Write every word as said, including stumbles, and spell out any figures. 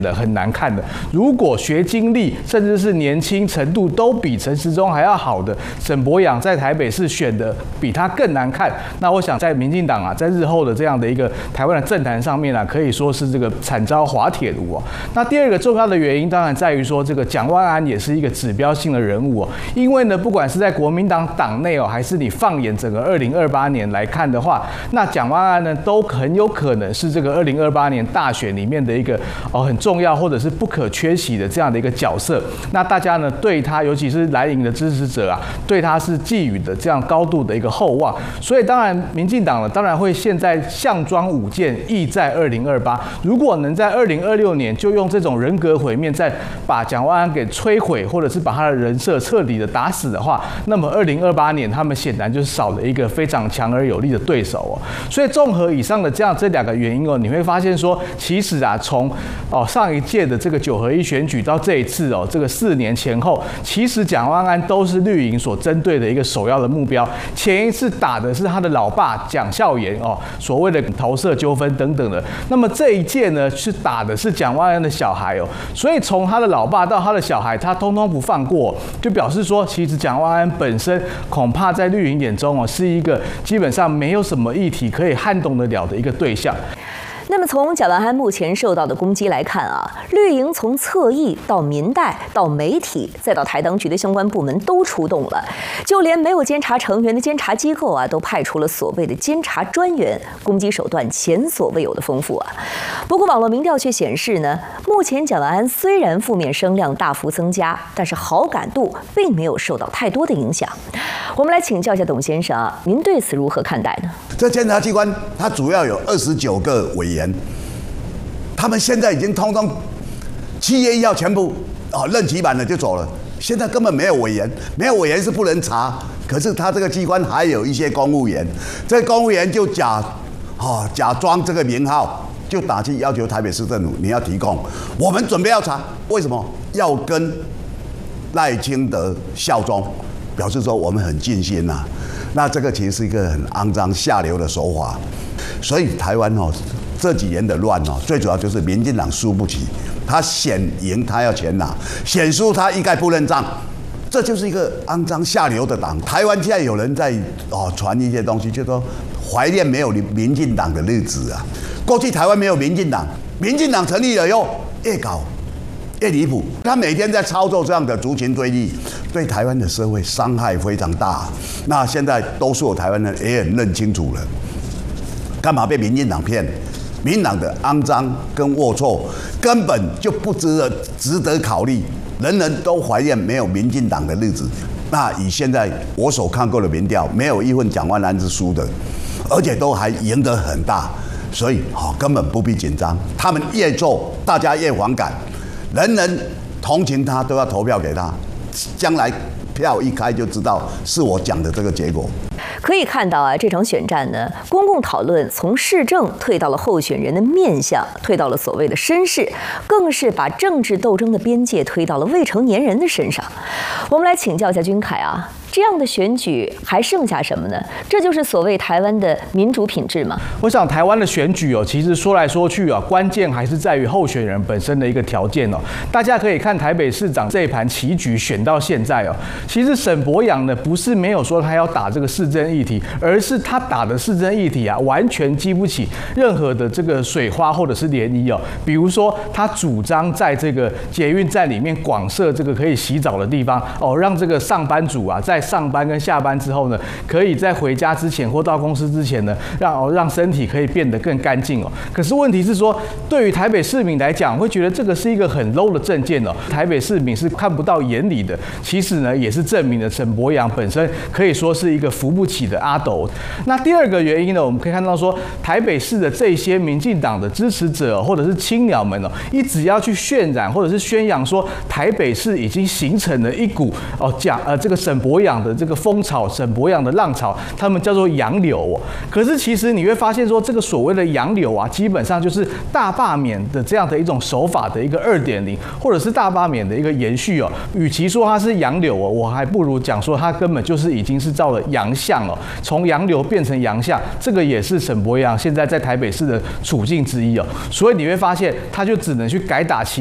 的很难看的。如果学经历甚至是年轻程度都比陈时中还要好的沈伯洋在台北市选的比他更难看，那我想在民进党啊，在日后的这样的一个台湾的政坛上面啊，可以说是这个惨遭滑铁卢哦。那第二个重要的原因，当然在于说这个蒋万安也是一个指标性的人物哦，因为呢，不管是在国民党党内哦，还是你放眼整个二零二八年来看的话，那蒋万安呢，都很有可能是这个二零二八年大选里面的一个哦很重要或者是不可缺席的这样的一个角色。那大家呢对他，尤其是蓝营的支持者啊，对他是寄予的这样高度的一个厚望。所以当然，民进党呢，当然会现在项庄舞剑，意在二零二八。如果能在二零二六年就用这种人格毁灭，再把蒋万安给摧毁，或者是把他的人设彻底的打死的话，那么二零二八年他们显然就少了一个非常强而有力的对手哦。所以综合以上的这样这两个原因哦，你会发现说，其实啊，从哦上一届的这个九合一选举到这一次哦，这个四年前后，其实蒋万安都是绿营所针对的一个首要的目标。前一次打的是他的老爸蒋孝严哦，所谓的桃色纠纷等等的。那么这一届呢，是打的是蒋万安的小孩哦，所以从他的老爸到他的小孩，他通通不放过，就表示说，其实蒋万安本身恐怕在绿营眼中哦，是一个基本上没有什么议题可以撼动得了的一个对象。 那么从蒋万安目前受到的攻击来看啊，绿营从侧翼到民代到媒体，再到台当局的相关部门都出动了，就连没有监察成员的监察机构啊，都派出了所谓的监察专员，攻击手段前所未有的丰富啊。不过网络民调却显示呢，目前蒋万安虽然负面声量大幅增加，但是好感度并没有受到太多的影响。我们来请教一下董先生啊，您对此如何看待呢？ 这监察机关它主要有二十九个委员，他们现在已经通通七月一号全部哦任期满了就走了，现在根本没有委员，没有委员是不能查。可是他这个机关还有一些公务员，这个公务员就假哦假装这个名号，就打去要求台北市政府你要提供，我们准备要查，为什么要跟赖清德效忠？表示说我们很尽心呐、啊。那这个其实是一个很肮脏下流的手法，所以台湾哦这几年的乱哦，最主要就是民进党输不起，他选赢他要全拿，选输他一概不认账，这就是一个肮脏下流的党。台湾现在有人在哦传一些东西，就说怀念没有民进党的日子啊。过去台湾没有民进党，民进党成立了以后越搞越离谱，他每天在操作这样的族群对立，对台湾的社会伤害非常大。那现在多数台湾人也很认清楚了，干嘛被民进党骗？民进党的肮脏跟龌龊根本就不值得值得考虑。人人都怀念没有民进党的日子。那以现在我所看过的民调，没有一份蒋万安是输的，而且都还赢得很大，所以哦根本不必紧张。他们越做，大家越反感。人人同情他，都要投票给他。将来票一开就知道是我讲的这个结果。 可以看到啊，这场选战呢，公共讨论从市政退到了候选人的面相，退到了所谓的身世，更是把政治斗争的边界推到了未成年人的身上。我们来请教一下君凯啊，这样的选举还剩下什么呢？这就是所谓台湾的民主品质吗？ 我想台湾的选举哦，其实说来说去啊，关键还是在于候选人本身的一个条件哦。大家可以看台北市长这一盘棋局选到现在哦，其实沈伯洋呢不是没有说他要打这个市政议题，而是他打的市政议题啊，完全激不起任何的这个水花或者是涟漪哦。比如说，他主张在这个捷运站里面广设这个可以洗澡的地方哦，让这个上班族啊在上班跟下班之后呢，可以在回家之前或到公司之前呢，让哦让身体可以变得更干净哦。可是问题是说，对于台北市民来讲，会觉得这个是一个很 low 的政见哦，台北市民是看不到眼里的。其实呢，也是证明了沈伯洋本身可以说是一个扶不起的阿斗。那第二个原因呢，我们可以看到说，台北市的这些民进党的支持者、哦、或者是青鸟们哦，一直要去渲染或者是宣扬说，台北市已经形成了一股哦讲呃这个沈伯洋养的这个风潮，沈伯洋的浪潮，他们叫做洋流哦。可是其实你会发现说，这个所谓的洋流啊，基本上就是大罢免的这样的一种手法的一个二点零，或者是大罢免的一个延续哦。与其说它是洋流哦，我还不如讲说它根本就是已经是照了洋相哦，从洋流变成洋相，这个也是沈伯洋现在在台北市的处境之一哦。所以你会发现，他就只能去改打其